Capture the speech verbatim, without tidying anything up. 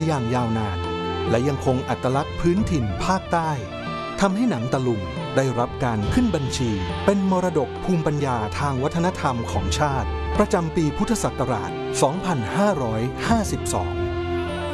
อย่างยาวนานและยังคงอัตลักษณ์พื้นถิ่นภาคใต้ทำให้หนังตะลุงได้รับการขึ้นบัญชีเป็นมรดกภูมิปัญญาทางวัฒนธรรมของชาติประจำปีพุทธศักราช สองพันห้าร้อยห้าสิบสอง